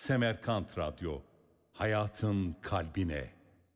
Semerkant Radyo, hayatın kalbine.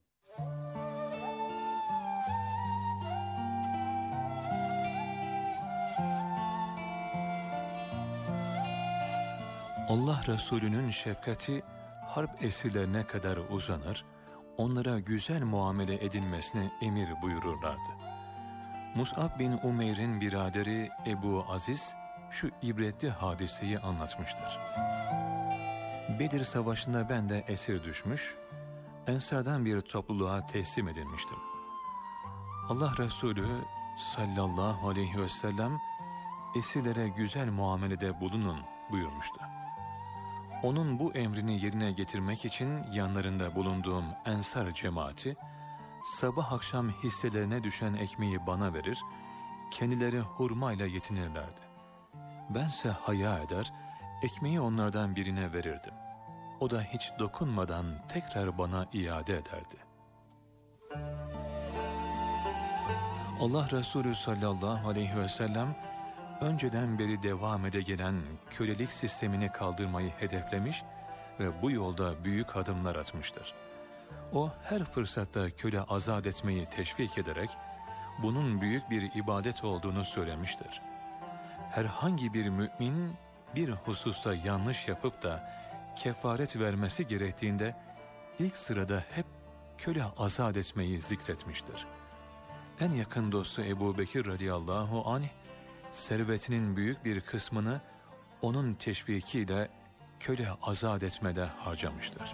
Allah Resulü'nün şefkati harp esirlerine kadar uzanır, onlara güzel muamele edilmesine emir buyururlardı. Mus'ab bin Umeyr'in biraderi Ebu Aziz şu ibretli hadiseyi anlatmıştır. Bedir Savaşı'nda ben de esir düşmüş, Ensardan bir topluluğa teslim edilmiştim. Allah Resulü sallallahu aleyhi ve sellem esirlere güzel muamelede bulunun buyurmuştu. Onun bu emrini yerine getirmek için yanlarında bulunduğum Ensar cemaati, sabah akşam hisselerine düşen ekmeği bana verir, kendileri hurmayla yetinirlerdi. Bense haya eder, ekmeği onlardan birine verirdim. O da hiç dokunmadan tekrar bana iade ederdi. Allah Resulü sallallahu aleyhi ve sellem, önceden beri devam ede gelen kölelik sistemini kaldırmayı hedeflemiş ve bu yolda büyük adımlar atmıştır. O her fırsatta köle azat etmeyi teşvik ederek bunun büyük bir ibadet olduğunu söylemiştir. Herhangi bir mümin bir hususta yanlış yapıp da kefaret vermesi gerektiğinde ilk sırada hep köle azat etmeyi zikretmiştir. En yakın dostu Ebu Bekir radıyallahu anh, servetinin büyük bir kısmını onun teşvikiyle köle azat etmede harcamıştır.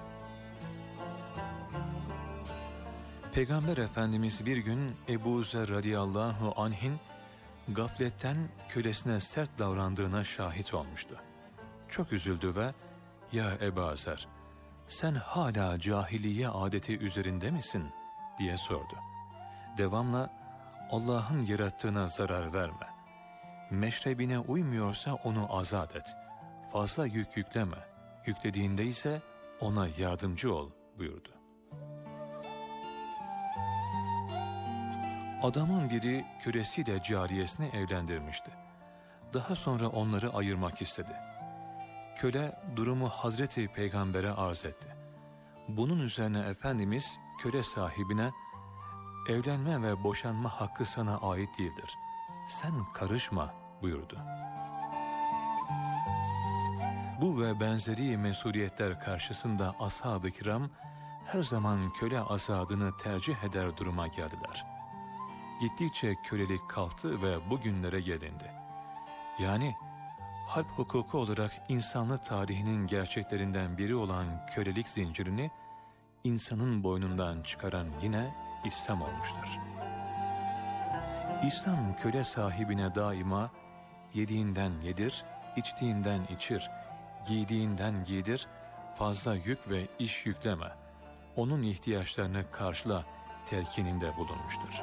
Peygamber Efendimiz bir gün Ebu Zer radıyallahu anh'in gafletten kölesine sert davrandığına şahit olmuştu. Çok üzüldü ve "Ya Ebu Zer, sen hala cahiliye adeti üzerinde misin?" diye sordu. Devamla "Allah'ın yarattığına zarar verme. Meşrebine uymuyorsa onu azat et. Fazla yük yükleme. Yüklediğinde ise ona yardımcı ol" buyurdu. Adamın biri kölesiyle cariyesini evlendirmişti. Daha sonra onları ayırmak istedi. Köle durumu Hazreti Peygamber'e arz etti. Bunun üzerine Efendimiz köle sahibine "Evlenme ve boşanma hakkı sana ait değildir. Sen karışma" buyurdu. Bu ve benzeri mesuliyetler karşısında ashab-ı kiram her zaman köle azadını tercih eder duruma geldiler. Gittikçe kölelik kalktı ve bugünlere gelindi. Yani harp hukuku olarak insanlık tarihinin gerçeklerinden biri olan kölelik zincirini insanın boynundan çıkaran yine İslam olmuştur. İslam köle sahibine daima yediğinden yedir, içtiğinden içir, giydiğinden giydir, fazla yük ve iş yükleme, onun ihtiyaçlarını karşıla telkininde bulunmuştur.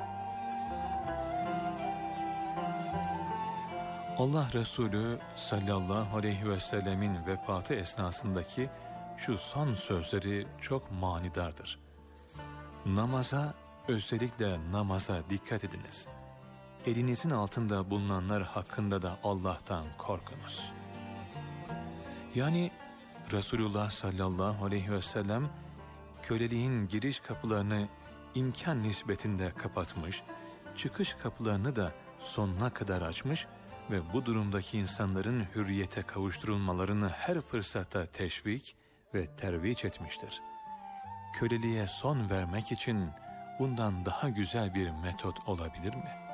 Allah Resulü sallallahu aleyhi ve sellemin vefatı esnasındaki şu son sözleri çok manidardır. Namaza, özellikle namaza dikkat ediniz. Elinizin altında bulunanlar hakkında da Allah'tan korkunuz. Yani Resulullah sallallahu aleyhi ve sellem köleliğin giriş kapılarını imkan nispetinde kapatmış, çıkış kapılarını da sonuna kadar açmış ve bu durumdaki insanların hürriyete kavuşturulmalarını her fırsatta teşvik ve terviç etmiştir. Köleliğe son vermek için bundan daha güzel bir metot olabilir mi?